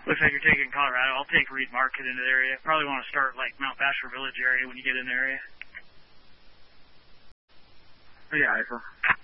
Looks like you're taking Colorado. I'll take Reed Market into the area. Probably want to start like Mount Bachelor Village area when you get in the area. Yeah, April.